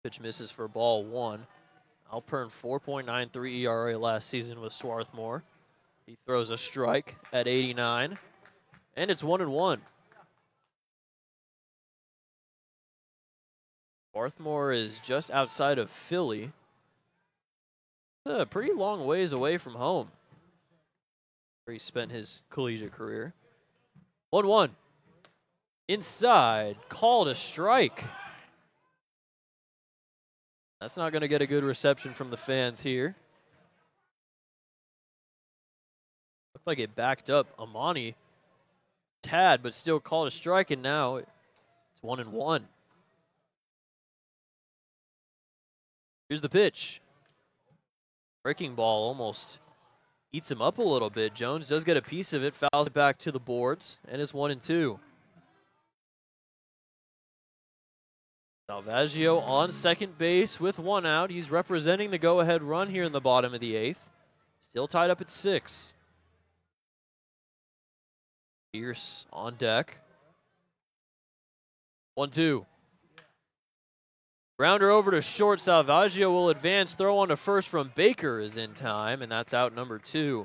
Pitch misses for ball 1. Alpern 4.93 ERA last season with Swarthmore. He throws a strike at 89, and it's 1-1. Swarthmore is just outside of Philly. A pretty long ways away from home, where he spent his collegiate career. 1-1. Inside, called a strike. That's not going to get a good reception from the fans here. Looked like it backed up Amani tad, but still called a strike, and now it's 1-1. Here's the pitch. Breaking ball almost eats him up a little bit. Jones does get a piece of it, fouls it back to the boards, and it's 1-2. Salvaggio on second base with 1 out. He's representing the go-ahead run here in the bottom of the 8th. Still tied up at 6. Pierce on deck. 1-2. Grounder over to short. Salvaggio will advance. Throw on to first from Baker is in time, and that's out number 2.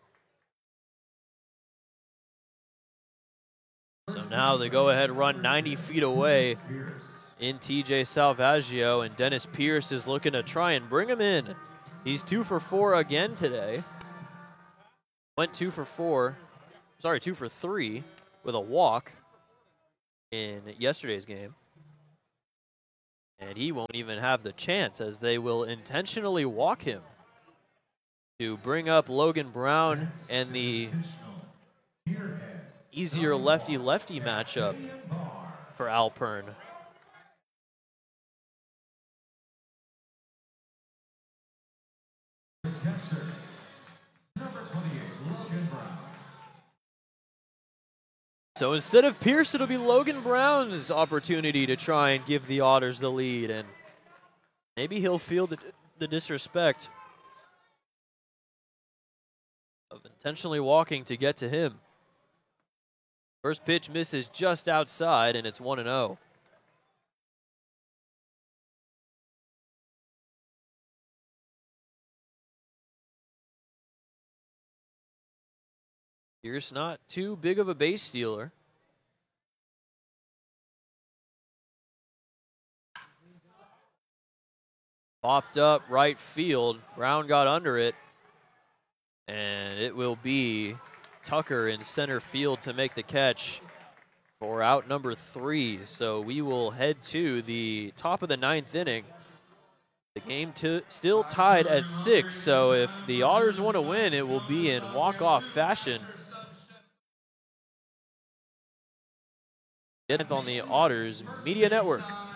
So now the go-ahead run 90 feet away in TJ Salvaggio, and Dennis Pierce is looking to try and bring him in. He's 2 for 4 again today. Went 2 for 3 with a walk in yesterday's game. And he won't even have the chance, as they will intentionally walk him to bring up Logan Brown and the easier lefty-lefty matchup for Alpern. So instead of Pierce, it'll be Logan Brown's opportunity to try and give the Otters the lead, and maybe he'll feel the disrespect of intentionally walking to get to him. First pitch misses just outside, and it's 1-0. Pierce not too big of a base stealer. Popped up right field. Brown got under it. And it will be Tucker in center field to make the catch for out number 3. So we will head to the top of the 9th inning. The game still tied at 6. So if the Otters want to win, it will be in walk-off fashion. Get it on the Otters Media Network.